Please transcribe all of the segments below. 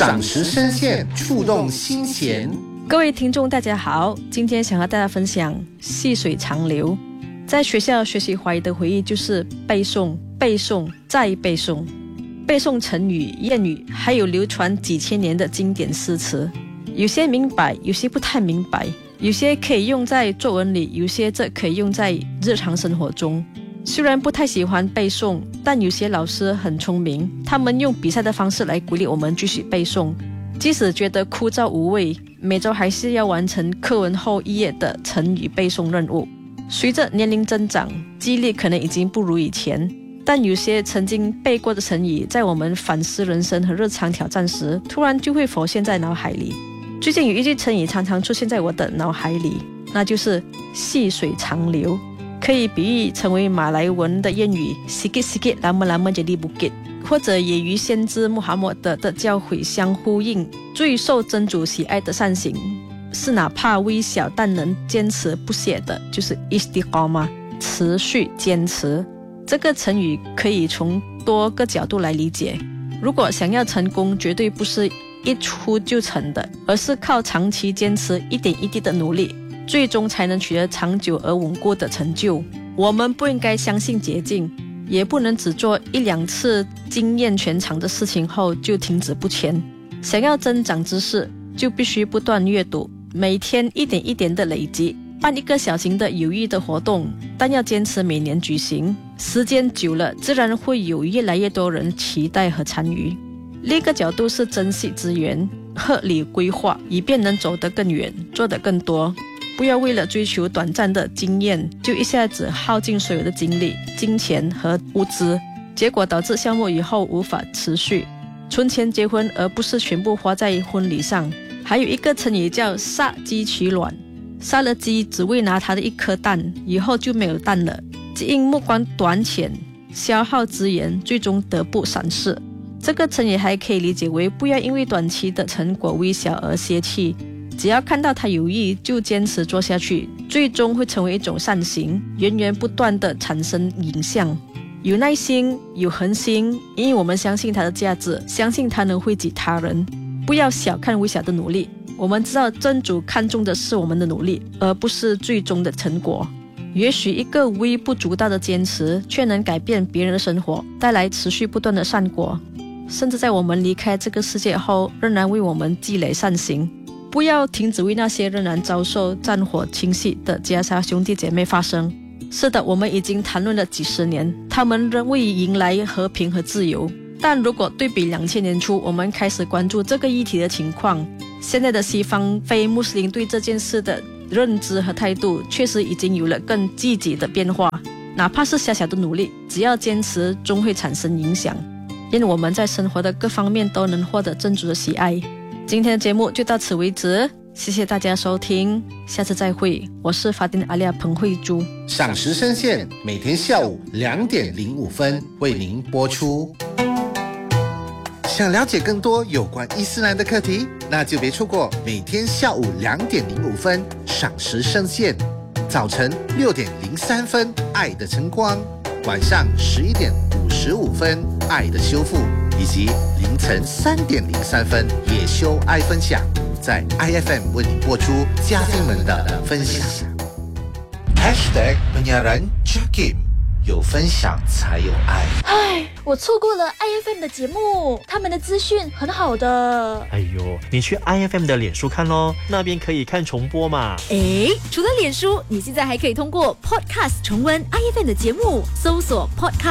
赏识深陷，触动心弦。 各位听众大家好，今天想和大家分享细水长流。在学校学习华语的回忆就是背诵、背诵再背诵，背诵成语、谚语，还有流传几千年的经典诗词。有些明白，有些不太明白，有些可以用在作文里，有些则可以用在日常生活中。虽然不太喜欢背诵，但有些老师很聪明，他们用比赛的方式来鼓励我们继续背诵。即使觉得枯燥无味，每周还是要完成课文后1页的成语背诵任务。随着年龄增长，记忆力可能已经不如以前，但有些曾经背过的成语，在我们反思人生和日常挑战时，突然就会浮现在脑海里。最近有一句成语常常出现在我的脑海里，那就是细水长流，可以比喻成为马来文的谚语 sikit-sikit lama-lama jadi bukit， 或者也与先知穆罕默德的教诲相呼应。最受真主喜爱的善行是哪怕微小但能坚持不懈的，就是 istiqamah， 持续坚持。这个成语可以从多个角度来理解。如果想要成功，绝对不是一出就成的，而是靠长期坚持，一点一滴的努力，最终才能取得长久而稳固的成就。我们不应该相信捷径，也不能只做1-2次惊艳全场的事情后就停止不前。想要增长知识，就必须不断阅读，每天一点一点的累积。办一个小型的有益的活动，但要坚持每年举行，时间久了，自然会有越来越多人期待和参与。另一个角度是珍惜资源，合理规划，以便能走得更远，做得更多。不要为了追求短暂的经验，就一下子耗尽所有的精力、金钱和物资，结果导致项目以后无法持续。存钱结婚，而不是全部花在婚礼上。还有一个成语叫杀鸡取卵，杀了鸡只为拿它的一颗蛋，以后就没有蛋了。只因目光短浅，消耗资源，最终得不偿失。这个成语还可以理解为不要因为短期的成果微小而泄气，只要看到它有益就坚持做下去，最终会成为一种善行，源源不断的产生影响。有耐心，有恒心，因为我们相信它的价值，相信它能惠及他人。不要小看微小的努力，我们知道真主看重的是我们的努力，而不是最终的成果。也许一个微不足道的坚持，却能改变别人的生活，带来持续不断的善果，甚至在我们离开这个世界后，仍然为我们积累善行。不要停止为那些仍然遭受战火侵袭的加沙兄弟姐妹发声。是的，我们已经谈论了几十年，他们仍未迎来和平和自由。但如果对比2000年初我们开始关注这个议题的情况，现在的西方非穆斯林对这件事的认知和态度确实已经有了更积极的变化。哪怕是小小的努力，只要坚持，终会产生影响。愿我们在生活的各方面都能获得真主的喜爱。今天的节目就到此为止，谢谢大家收听，下次再会。我是法丁阿利亚彭慧珠。 赏识深陷，每天下午2点05分为您播出。想了解更多有关伊斯兰的课题，那就别错过每天下午2点05分赏识深陷，早晨6点03分爱的晨光，晚上11点55分爱的修复，以及凌晨3点03分野修爱分享，在 IFM 为你播出嘉宾们的分享。#penyiaran Jakim， 有分享才有爱。 唉，我错过了 IFM 的节目，他们的资讯很好的。 哎呦，你去 IFM 的脸书看咯，那边可以看重播嘛。 诶，除了脸书，你现在还可以通过 Podcast 重温 IFM 的节目，搜索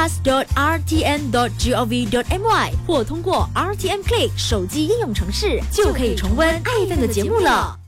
podcast.rtn.gov.my 或通过 RTN Click 手机应用程式，就可以重温 IFM 的节目了。